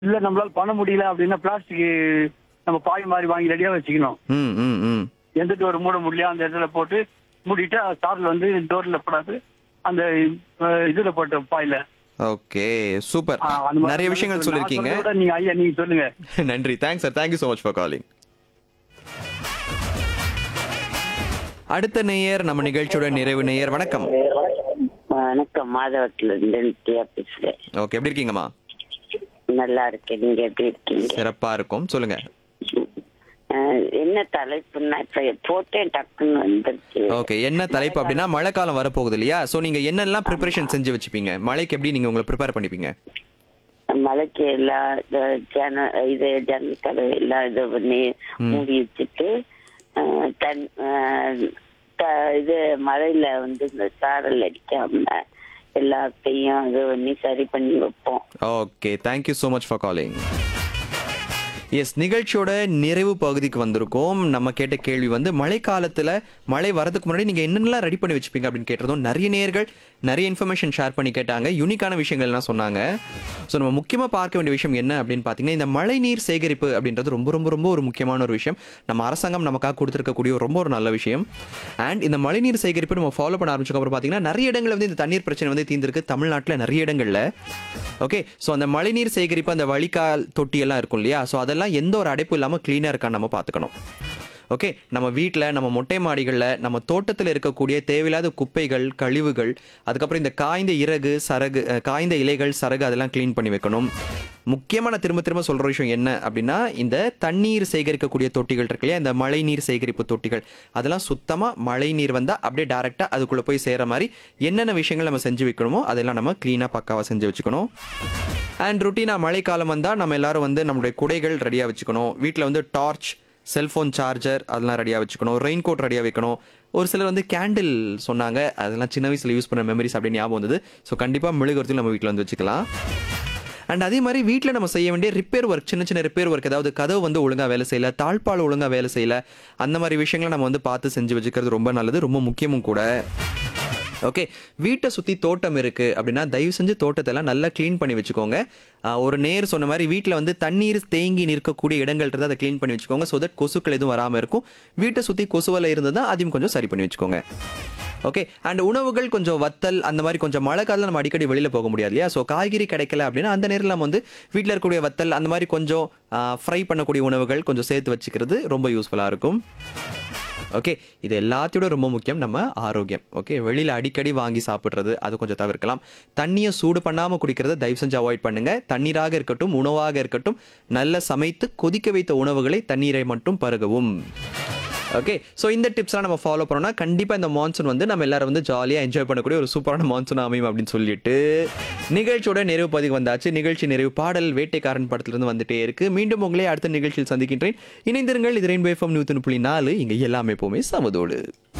இல்ல நம்மளால பண்ண முடியல அப்படின்னா பிளாஸ்டிக் நம்ம பாய் மாதிரி வாங்கி ரெடியா வச்சுக்கணும். ம், ம், ம். எந்த டோர் மூட முடியல அந்த இடத்துல போட்டு மூடிட்டு சார்ல வந்து டோர்ல போடாது அந்த இதுல போட்ட பாயில. ஓகே. சூப்பர். அந்த மாதிரி நிறைய விஷயங்கள் நான் சொல்லியிருக்கீங்க. சொல்றதை விட நீங்க ஐயா நீங்க சொல்லுங்க. நன்றி. Thanks sir. Thank you so much for calling. அடுத்த நேயர் நம்ம நிகழ்ச்சியோட நிறைவு நேயர். வணக்கம். வணக்கம், மாதவத்துல இருந்து நித்யா பேசுறேன். ஓகே. எப்படி இருக்கீங்கம்மா? நல்லா இருக்கேன், நீங்க எப்படி இருக்கீங்க? சிறப்பா இருக்கும். சொல்லுங்க. என்ன தலைப்புன்னா இப்ப போட்டேன் டக்குன்னு வந்துருச்சு. ஓகே. என்ன தலைப்பு அப்படின்னா மழைக்காலம் வரப்போகுது இல்லையா? சோ நீங்க என்னெல்லாம் ப்ரிப்பரேஷன் செஞ்சு வச்சுப்பீங்க? மழைக்கு எப்படி நீங்க உங்களை ப்ரிப்பேர் பண்ணிப்பீங்க? மழைக்கு எல்லாம் ஜன்னல் கதவு எல்லாம் இது பண்ணி மூடி வச்சுட்டு இது மழையில வந்து இந்த சாரல் அடிக்காம எல்லாத்தையும் இது பண்ணி சரி பண்ணி வைப்போம். Okay. Thank you so much for calling. S, நிகழ்ச்சியோட நிறைவு பகுதிக்கு வந்திருக்கோம். நம்ம கேட்ட கேள்வி வந்து மழைக்காலத்தில் மழை வரதுக்கு முன்னாடி நீங்கள் என்னென்னலாம் ரெடி பண்ணி வச்சுப்பீங்க அப்படின்னு கேட்டிருந்தோம். நிறைய நேயர்கள் நிறைய இன்ஃபர்மேஷன் ஷேர் பண்ணி கேட்டாங்க. யூனிக்கான விஷயங்கள்லாம் சொன்னாங்க. ஸோ நம்ம முக்கியமாக பார்க்க வேண்டிய விஷயம் என்ன அப்படின்னு பார்த்தீங்கன்னா, இந்த மழை நீர் சேகரிப்பு அப்படின்றது ரொம்ப ரொம்ப ரொம்ப ஒரு முக்கியமான ஒரு விஷயம். நம்ம அரசாங்கம் நமக்காக கொடுத்துருக்கக்கூடிய ரொம்ப ஒரு நல்ல விஷயம். அண்ட் இந்த மழைநீர் சேகரிப்பு நம்ம ஃபாலோ பண்ண ஆரம்பிச்சதுக்கப்புறம் பார்த்தீங்கன்னா நிறைய இடங்களில் வந்து இந்த தண்ணீர் பிரச்சனை வந்து தீர்ந்திருக்கு தமிழ்நாட்டில் நிறைய இடங்களில். ஓகே. ஸோ அந்த மழைநீர் சேகரிப்பு அந்த வழிகால் தொட்டியெல்லாம் இருக்கும் இல்லையா? ஸோ அதெல்லாம் எந்த ஒரு அடைப்பு இல்லாமல் க்ளீனாக இருக்கான்னு நம்ம பார்த்துக்கணும். ஓகே. நம்ம வீட்டில், நம்ம மொட்டை மாடிகளில், நம்ம தோட்டத்தில் இருக்கக்கூடிய தேவையில்லாத குப்பைகள், கழிவுகள், அதுக்கப்புறம் இந்த காய்ந்த இறகு, சரகு, காய்ந்த இலைகள், சரகு அதெல்லாம் க்ளீன் பண்ணி வைக்கணும். முக்கியமாக நான் திரும்ப திரும்ப சொல்கிற விஷயம் என்ன அப்படின்னா, இந்த தண்ணீர் சேகரிக்கக்கூடிய தொட்டிகள் இருக்கு இல்லையா? இந்த மழை நீர் சேகரிப்பு தொட்டிகள் அதெல்லாம் சுத்தமாக மழை நீர் வந்தால் அப்படியே டேரெக்டாக அதுக்குள்ளே போய் சேர மாதிரி என்னென்ன விஷயங்கள் நம்ம செஞ்சு வைக்கணுமோ அதெல்லாம் நம்ம க்ளீனாக பக்காவாக செஞ்சு வச்சுக்கணும். அண்ட் ருட்டீனாக மழைக்காலம் வந்தால் நம்ம எல்லாரும் வந்து நம்மளுடைய குடைகள் ரெடியாக வச்சுக்கணும். வீட்டில் வந்து டார்ச், செல்ஃபோன் சார்ஜர் அதெல்லாம் ரெடியாக வச்சுக்கணும். ரெயின் கோட் ரெடியாக வைக்கணும். ஒரு சிலர் வந்து கேண்டில் சொன்னாங்க, அதெல்லாம் சின்ன வயசில் யூஸ் பண்ண மெமரிஸ் அப்படின்னு ஞாபகம் வந்தது. ஸோ கண்டிப்பாக மெழுகுவர்த்தியில் நம்ம வீட்டில் வந்து வச்சுக்கலாம். அண்ட் அதே மாதிரி வீட்டில் நம்ம செய்ய வேண்டிய ரிப்பேர் ஒர்க், சின்ன சின்ன ரிப்பேர் ஒர்க், அதாவது கதவு வந்து ஒழுங்காக வேலை செய்யல, தாழ்பால் ஒழுங்காக வேலை செய்யல, அந்த மாதிரி விஷயங்களை நம்ம வந்து பார்த்து செஞ்சு வச்சுக்கிறது ரொம்ப நல்லது, ரொம்ப முக்கியமும் கூட. ஓகே. வீட்டை சுற்றி தோட்டம் இருக்குது அப்படின்னா தயவு செஞ்சு தோட்டத்தெல்லாம் நல்லா க்ளீன் பண்ணி வச்சுக்கோங்க. ஒரு நேர் சொன்ன மாதிரி வீட்டில் வந்து தண்ணீர் தேங்கி நிற்கக்கூடிய இடங்கள் இருந்தால் அதை க்ளீன் பண்ணி வச்சுக்கோங்க. ஸோ தட் கொசுக்கள் எதுவும் வராமல் இருக்கும். வீட்டை சுற்றி கொசுவலை இருந்ததுன்னா அதையும் கொஞ்சம் சரி பண்ணி வச்சுக்கோங்க. ஓகே. அண்ட் உணவுகள் கொஞ்சம் வத்தல் அந்த மாதிரி கொஞ்சம் மழை காலத்தில் நம்ம அடிக்கடி வெளியில் போக முடியாது இல்லையா? ஸோ காய்கறி கிடைக்கல அப்படின்னா அந்த நேரில் நம்ம வந்து வீட்டில் இருக்கக்கூடிய வத்தல் அந்த மாதிரி கொஞ்சம் ஃப்ரை பண்ணக்கூடிய உணவுகள் கொஞ்சம் சேர்த்து வச்சுக்கிறது ரொம்ப யூஸ்ஃபுல்லாக இருக்கும். ஓகே. இது எல்லாத்தையோட ரொம்ப முக்கியம் நம்ம ஆரோக்கியம். ஓகே. வெளியில் அடிக்கடி வாங்கி சாப்பிட்றது அது கொஞ்சம் தவிர்க்கலாம். தண்ணியை சூடு பண்ணாமல் குடிக்கிறத தயவு செஞ்சு அவாய்ட் பண்ணுங்க. தண்ணீராக இருக்கட்டும், உணவாக இருக்கட்டும், நல்ல சமைத்து கொதிக்க வைத்த உணவுகளை தண்ணீரை மட்டும் பருகவும். ஓகே. ஸோ இந்த டிப்ஸ்லாம் நம்ம ஃபாலோ பண்ணோம்னா கண்டிப்பாக இந்த மான்சூன் வந்து நம்ம எல்லாரும் வந்து ஜாலியாக என்ஜாய் பண்ணக்கூடிய ஒரு சூப்பரான மான்சூன் அமையும் அப்படின்னு சொல்லிட்டு நிகழ்ச்சியோட நிறைவு பதிவு வந்தாச்சு. நிகழ்ச்சி நிறைவு பாடல் வேட்டைக்காரன் படத்திலிருந்து வந்துட்டே இருக்கு. மீண்டும் உங்களே அடுத்த நிகழ்ச்சியில் சந்திக்கின்றேன். இணைந்திருங்கள். இது ரெயின்போ FM 100.4. இங்கே எல்லாமே எப்பவுமே சமதோடு.